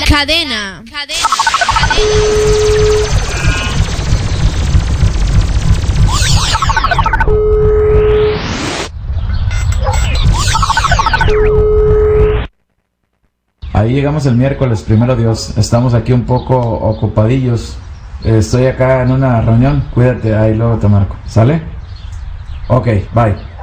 Cadena. Ahí llegamos el miércoles, primero Dios. Estamos aquí un poco ocupadillos. Estoy acá en una reunión. Cuídate, ahí luego te marco. ¿Sale? Ok, bye.